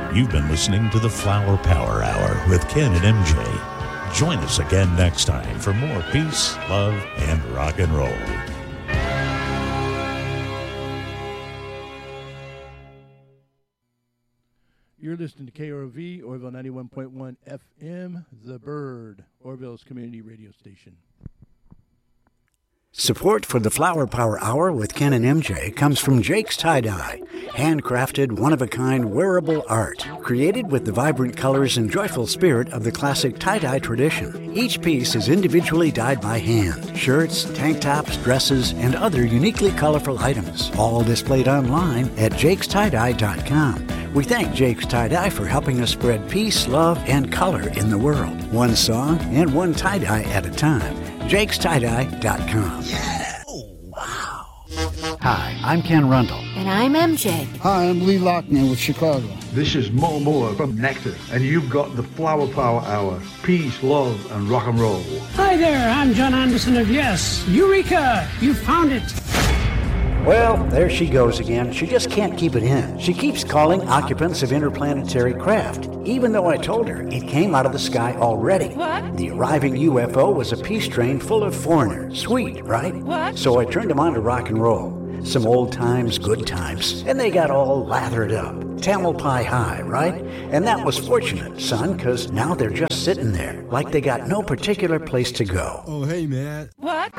You've been listening to the Flower Power Hour with Ken and MJ. Join us again next time for more peace, love, and rock and roll. You're listening to KROV, Orville 91.1 FM, The Bird, Orville's community radio station. Support for the Flower Power Hour with Ken and MJ comes from Jake's Tie-Dye, handcrafted, one-of-a-kind wearable art, created with the vibrant colors and joyful spirit of the classic tie-dye tradition. Each piece is individually dyed by hand. Shirts, tank tops, dresses, and other uniquely colorful items, all displayed online at jakestie-dye.com. We thank Jake's Tie-Dye for helping us spread peace, love, and color in the world. One song and one tie-dye at a time. jakestie-dye.com. Yeah! Oh, wow. Hi, I'm Ken Rundle. And I'm MJ. Hi, I'm Lee Lochner with Chicago. This is Mo Moore from Nectar, and you've got the Flower Power Hour. Peace, love, and rock and roll. Hi there, I'm John Anderson of Yes. Eureka! You found it! Well, there she goes again. She just can't keep it in. She keeps calling occupants of interplanetary craft, even though I told her it came out of the sky already. What? The arriving UFO was a peace train full of foreigners. Sweet, right? What? So I turned them on to rock and roll. Some old times, good times. And they got all lathered up. Tamalpais high, right? And that was fortunate, son, because now they're just sitting there, like they got no particular place to go. Oh, hey, man. What?